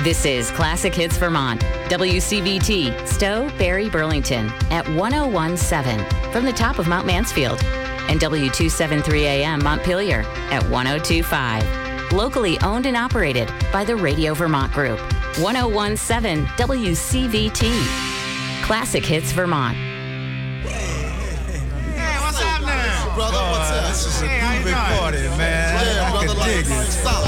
This is Classic Hits Vermont, WCVT, Stowe, Barrie, Burlington, at 101.7 from the top of Mount Mansfield, and W273 AM Montpelier at 102.5. Locally owned and operated by the Radio Vermont Group. 101.7 WCVT. Classic Hits Vermont. Hey, what's up now? Brother, what's up? This is a Hey, how you groovy doing? party, man. Yeah, I brother, can like dig it. solid.